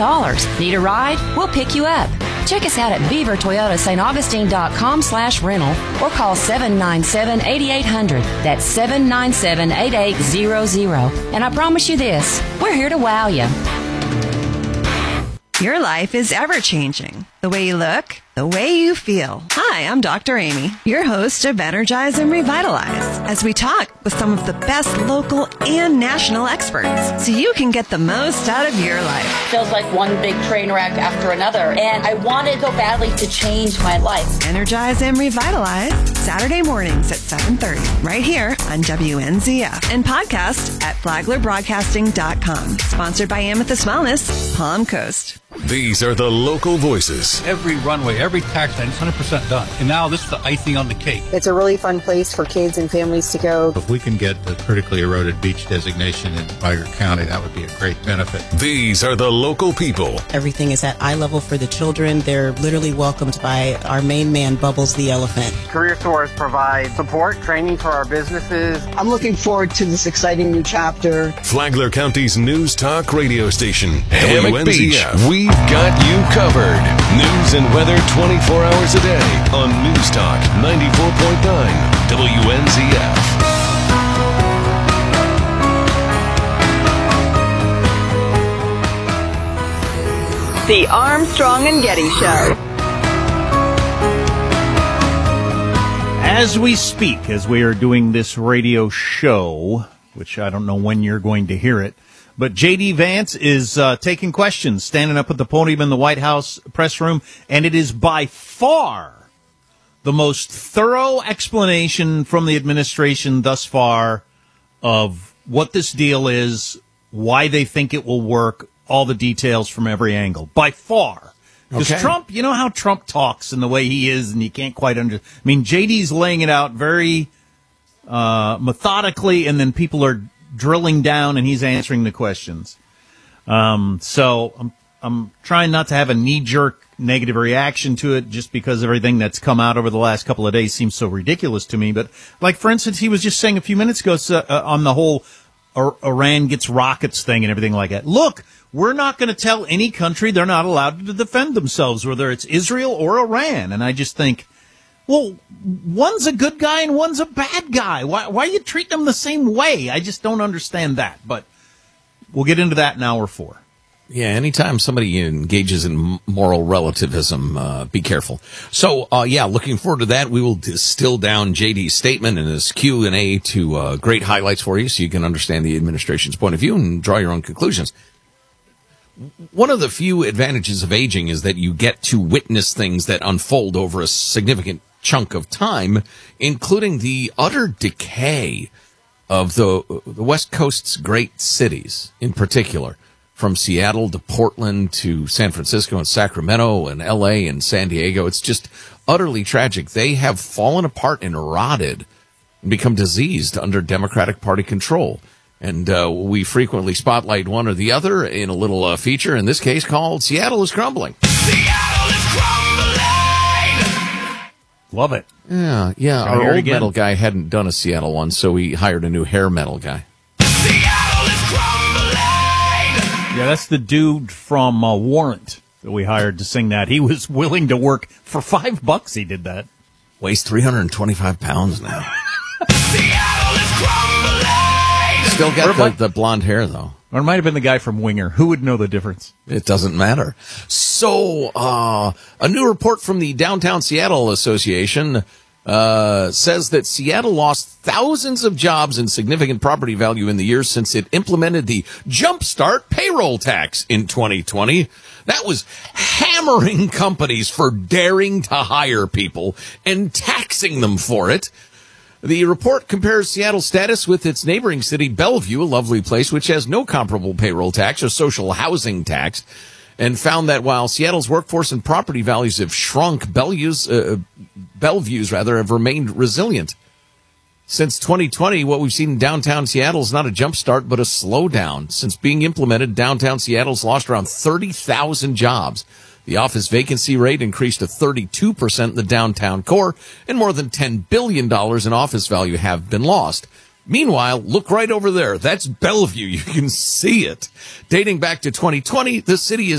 $10. Need a ride? We'll pick you up. Check us out at beavertoyotastaugustine.com/rental or call 797-8800. That's 797-8800. And I promise you this, we're here to wow you. Your life is ever-changing. The way you look, the way you feel. Hi, I'm Dr. Amy, your host of Energize and Revitalize, as we talk with some of the best local and national experts so you can get the most out of your life. Feels like one big train wreck after another, and I wanted so badly to change my life. Energize and Revitalize, Saturday mornings at 7:30, right here on WNZF, and podcast at flaglerbroadcasting.com. Sponsored by Amethyst Wellness, Palm Coast. These are the local voices. Every runway, every tax line is 100% done. And now this is the icing on the cake. It's a really fun place for kids and families to go. If we can get the critically eroded beach designation in Viger County, that would be a great benefit. These are the local people. Everything is at eye level for the children. They're literally welcomed by our main man, Bubbles the elephant. Career Tours provide support, training for our businesses. I'm looking forward to this exciting new chapter. Flagler County's News Talk radio station. Hammock Beach. We've got you covered. News and weather 24 hours a day on News Talk 94.9 WNZF. The Armstrong and Getty Show. As we speak, as we are doing this radio show, which I don't know when you're going to hear it, but J.D. Vance is taking questions, standing up at the podium in the White House press room, and it is by far the most thorough explanation from the administration thus far of what this deal is, why they think it will work, all the details from every angle. By far. Because Trump, you know how Trump talks and the way he is, and you can't quite I mean, J.D.'s laying it out very methodically, and then people are drilling down, and he's answering the questions. So I'm trying not to have a knee-jerk negative reaction to it just because everything that's come out over the last couple of days seems so ridiculous to me. But, like, for instance, he was just saying a few minutes ago on the whole Iran gets rockets thing and everything like that. Look, we're not going to tell any country they're not allowed to defend themselves, whether it's Israel or Iran. And I just think, well, one's a good guy and one's a bad guy. Why are you treating them the same way? I just don't understand that. But we'll get into that in hour 4. Yeah, anytime somebody engages in moral relativism, be careful. So, looking forward to that. We will distill down JD's statement and his Q&A to great highlights for you so you can understand the administration's point of view and draw your own conclusions. One of the few advantages of aging is that you get to witness things that unfold over a significant chunk of time, including the utter decay of the West Coast's great cities in particular. From Seattle to Portland to San Francisco and Sacramento and L.A. and San Diego. It's just utterly tragic. They have fallen apart and rotted and become diseased under Democratic Party control. And we frequently spotlight one or the other in a little feature, in this case called Seattle is Crumbling. Seattle is crumbling! Love it. Yeah. Our old metal guy hadn't done a Seattle one, so we hired a new hair metal guy. Yeah, that's the dude from Warrant that we hired to sing that. He was willing to work for $5. He did that. Weighs 325 pounds now. Seattle is crumbling! Still got the blonde hair, though. Or it might have been the guy from Winger. Who would know the difference? It doesn't matter. So, a new report from the Downtown Seattle Association says that Seattle lost thousands of jobs and significant property value in the years since it implemented the Jumpstart payroll tax in 2020. That was hammering companies for daring to hire people and taxing them for it. The report compares Seattle's status with its neighboring city, Bellevue, a lovely place which has no comparable payroll tax or social housing tax, and found that while Seattle's workforce and property values have shrunk, Bellevue's have remained resilient. Since 2020, what we've seen in downtown Seattle is not a jumpstart, but a slowdown. Since being implemented, downtown Seattle's lost around 30,000 jobs. The office vacancy rate increased to 32% in the downtown core, and more than $10 billion in office value have been lost. Meanwhile, look right over there. That's Bellevue. You can see it. Dating back to 2020, the city is